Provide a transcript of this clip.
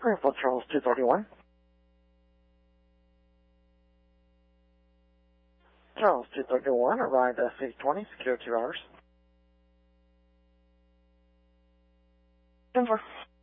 Greenfield Charles 231. Charles 231 arrived at C20, secure 2 hours. 10-4.